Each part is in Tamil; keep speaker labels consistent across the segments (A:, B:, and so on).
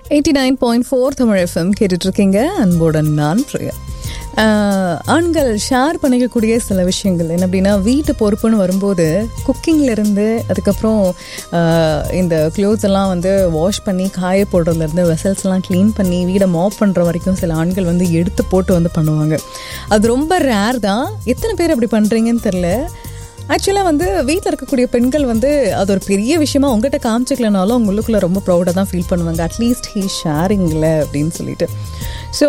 A: 89.4 தமிழ் FM கேட்டுட்டு இருக்கீங்க. அன்புடன் நான் பிரியா. ஆண்கள் ஷேர் பண்ணிக்கக்கூடிய சில விஷயங்கள் என்ன அப்படின்னா, வீட்டு பொறுப்புன்னு வரும்போது குக்கிங்லேருந்து அதுக்கப்புறம் இந்த க்ளோத்ஸ் எல்லாம் வந்து வாஷ் பண்ணி காய போடுறதுலேருந்து வெசல்ஸ் எல்லாம் க்ளீன் பண்ணி வீடை மாப் பண்ணுற வரைக்கும் சில ஆண்கள் வந்து எடுத்து போட்டு வந்து பண்ணுவாங்க. அது ரொம்ப ரேர் தான். எத்தனை பேர் அப்படி பண்ணுறீங்கன்னு தெரில. ஆக்சுவலாக வந்து வீட்டில் இருக்கக்கூடிய பெண்கள் வந்து அது ஒரு பெரிய விஷயமா உங்கள்கிட்ட காமிச்சிக்கலனாலும் அவங்களுக்குள்ள ரொம்ப ப்ரௌடாக தான் ஃபீல் பண்ணுவாங்க. அட்லீஸ்ட் ஹீ ஷேரிங்கில் அப்படின்னு சொல்லிட்டு. ஸோ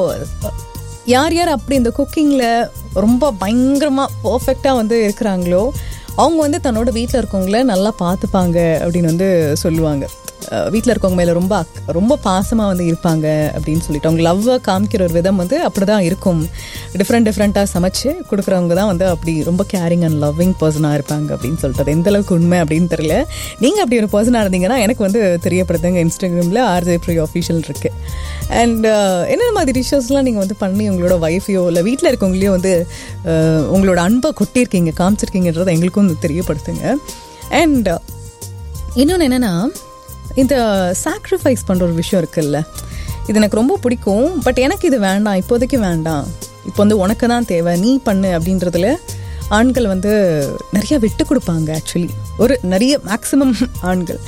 A: யார் யார் அப்படி இந்த குக்கிங்கில் ரொம்ப பயங்கரமாக பர்ஃபெக்டாக வந்து இருக்கிறாங்களோ அவங்க வந்து தன்னோட வீட்டில் இருக்கவங்கள நல்லா பார்த்துப்பாங்க அப்படின்னு வந்து சொல்லுவாங்க. வீட்டில் இருக்கவங்க மேலே ரொம்ப பாசமாக வந்து இருப்பாங்க அப்படின்னு சொல்லிட்டு அவங்க லவ்வை காமிக்கிற ஒரு விதம் வந்து அப்படி தான் இருக்கும். டிஃப்ரெண்ட்டாக சமைச்சு கொடுக்குறவங்க தான் வந்து அப்படி ரொம்ப கேரிங் அண்ட் லவ்விங் பர்சனாக இருப்பாங்க அப்படின்னு சொல்லிட்டு. அது எந்தளவுக்கு உண்மை அப்படின்னு தெரியல. நீங்கள் அப்படி ஒரு பர்சனாக இருந்தீங்கன்னா எனக்கு வந்து தெரியப்படுத்துங்க. இன்ஸ்டாகிராமில் RJ Priya Official இருக்குது. அண்ட் என்னென்ன மாதிரி டிஷ்ஷஸ்லாம் நீங்கள் வந்து பண்ணி உங்களோட ஒய்ஃபையோ இல்லை வீட்டில் இருக்கவங்களையோ வந்து உங்களோட அன்பை கொட்டியிருக்கீங்க, காமிச்சிருக்கீங்கன்றதை எங்களுக்கும் வந்து தெரியப்படுத்துங்க. அண்ட் இன்னொன்று என்னென்னா, இந்த சாக்ரிஃபைஸ் பண்ணுற ஒரு விஷயம் இருக்குல்ல, இது எனக்கு ரொம்ப பிடிக்கும். பட் எனக்கு இது வேண்டாம், இப்போதைக்கு வேண்டாம், இப்போ வந்து உனக்கு தான் தேவை, நீ பண்ணு அப்படின்றதுல ஆண்கள் வந்து நிறையா விட்டு கொடுப்பாங்க. ஆக்சுவலி நிறைய மேக்ஸிமம் ஆண்கள்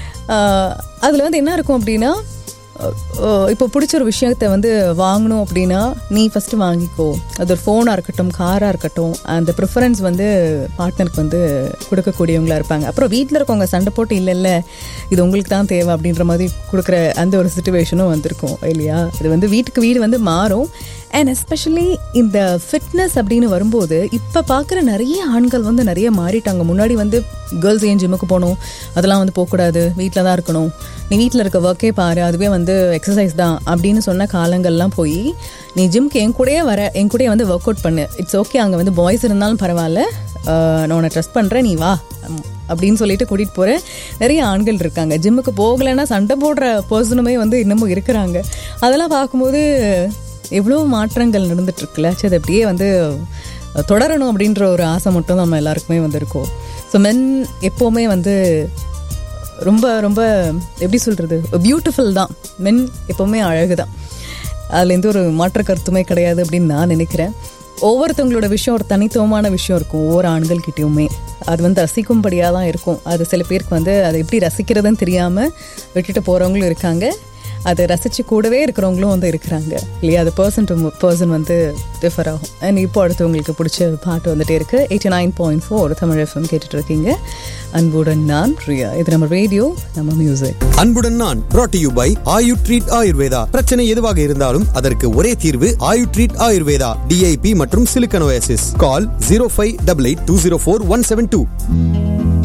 A: அதில் வந்து என்ன இருக்கும் அப்படின்னா, இப்போ பிடிச்ச ஒரு விஷயத்தை வந்து வாங்கணும் அப்படின்னா நீ ஃபஸ்ட்டு வாங்கிக்கோ. அது ஒரு ஃபோனாக இருக்கட்டும், காராக இருக்கட்டும், அந்த ப்ரிஃபரன்ஸ் வந்து பார்ட்னருக்கு வந்து கொடுக்கக்கூடியவங்களாக இருப்பாங்க. அப்புறம் வீட்டில் இருக்கவங்க சண்டை போட்டு இல்லை இது உங்களுக்கு தான் தேவை அப்படின்ற மாதிரி கொடுக்குற அந்த ஒரு சிச்சுவேஷனும் வந்திருக்கும் இல்லையா. இது வந்து வீட்டுக்கு வீடு வந்து மாறும். அண்ட் எஸ்பெஷலி இந்த ஃபிட்னஸ் அப்படின்னு வரும்போது இப்போ பார்க்குற நிறைய ஆண்கள் வந்து நிறைய மாறிட்டாங்க. முன்னாடி வந்து கேர்ள்ஸ் ஏன் ஜிம்முக்கு போகணும், அதெல்லாம் வந்து போகக்கூடாது, வீட்டில் தான் இருக்கணும், நீ வீட்டில் இருக்க ஒர்க்கே பாரு, அதுவே வந்து எக்ஸசைஸ் தான் அப்படின்னு சொன்ன காலங்கள்லாம் போய் நீ ஜிம்க்கு என் கூடயே வந்து ஒர்க் அவுட் பண்ணு, இட்ஸ் ஓகே, அங்கே வந்து பாய்ஸ் இருந்தாலும் பரவாயில்ல, நான் உன்னை ட்ரஸ்ட் பண்ணுறேன், நீ வா அப்படின்னு சொல்லிட்டு கூட்டிகிட்டு போகிற நிறைய ஆண்கள் இருக்காங்க. ஜிம்முக்கு போகலைன்னா சண்டை போடுற பர்சனுமே வந்து இன்னமும் இருக்கிறாங்க. அதெல்லாம் பார்க்கும்போது எவ்வளோ மாற்றங்கள் நடந்துட்டுருக்குல்ல. சரி, அது அப்படியே வந்து தொடரணும் அப்படின்ற ஒரு ஆசை மட்டும் நம்ம எல்லாருக்குமே வந்து இருக்கும். ஸோ மென் எப்போவுமே வந்து ரொம்ப ரொம்ப எப்படி சொல்கிறது, பியூட்டிஃபுல் தான். மென் எப்போவுமே அழகு தான். அதில் எந்த ஒரு மாற்ற கருத்துமே கிடையாது அப்படின்னு நான் நினைக்கிறேன். ஒவ்வொருத்தவங்களோட விஷயம் ஒரு தனித்துவமான விஷயம் இருக்கும் ஒவ்வொரு ஆண்கள்கிட்டையுமே. அது வந்து ரசிக்கும்படியாக தான் இருக்கும். அது சில பேருக்கு வந்து அதை எப்படி ரசிக்கிறதுன்னு தெரியாமல் விட்டுட்டு போகிறவங்களும் இருக்காங்க. அதை ரசித்து கூடவே இருக்கிறவங்களும் வந்து இருக்கிறாங்க இல்லையா. அது பர்சன் டு பர்சன் வந்து டிஃபர் ஆகும். அண்ட் இப்போ அடுத்தவங்களுக்கு பிடிச்ச பாட்டு வந்துட்டே இருக்குது. 89.4 தமிழ் FM கேட்டுட்டு இருக்கீங்க. அன்புடன் நான் பிரியா. இது நம்ம ரேடியோ, நம்ம மியூசிக்.
B: அன்புடன் நான் brought to you by Ayu treat Ayurveda. பிரச்சனை எதுவாக இருந்தாலும் அதற்கு ஒரே தீர்வு ஆயு ட்ரீட் ஆயுர்வேதா. DIP மற்றும் சிலிக்கன் ஓஎஸ்எஸ். கால் 0588204172.